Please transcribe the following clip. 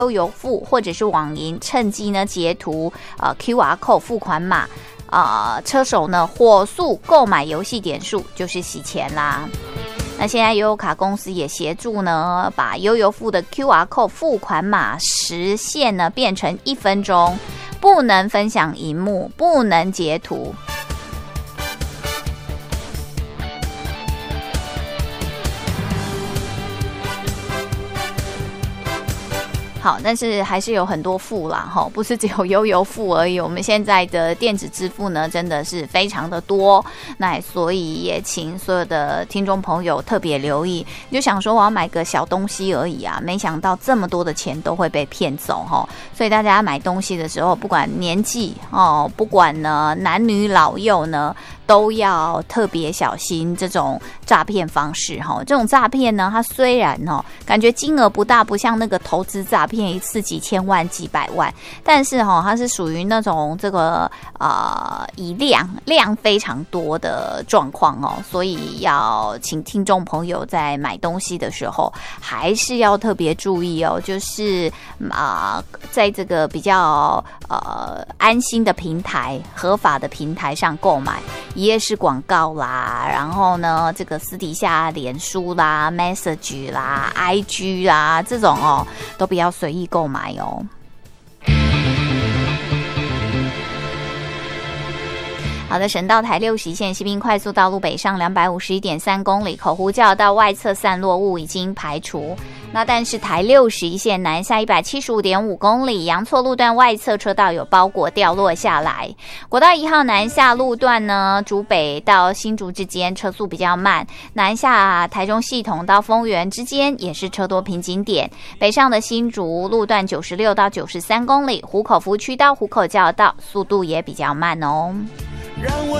悠游付或者是网银，趁机呢截图QR code 付款码，车手呢火速购买游戏点数，就是洗钱啦。那现在悠游卡公司也协助呢，把悠游付的 QR code 付款码时限呢变成1分钟，不能分享萤幕，不能截图。好，但是还是有很多付啦，不是只有悠游付而已。我们现在的电子支付呢，真的是非常的多，那所以也请所有的听众朋友特别留意。你就想说我要买个小东西而已啊，没想到这么多的钱都会被骗走所以大家买东西的时候，不管年纪不管呢男女老幼呢，都要特别小心这种诈骗方式这种诈骗呢，它虽然感觉金额不大，不像那个投资诈骗一次几千万几百万，但是它是属于那种这个以量非常多的状况所以要请听众朋友在买东西的时候还是要特别注意就是在这个比较安心的平台、合法的平台上购买，一页式广告啦，然后呢这个私底下脸书啦、Message 啦、IG 啦这种都不要随意购买好的，省道台60线西滨快速道路北上251.3公里，口湖交到外侧散落物已经排除。那但是台61线南下175.5公里，阳错路段外侧车道有包裹掉落下来。国道1号南下路段呢，竹北到新竹之间车速比较慢，南下台中系统到丰原之间也是车多瓶颈点。北上的新竹路段96到93公里，湖口福区到湖口交道速度也比较慢让我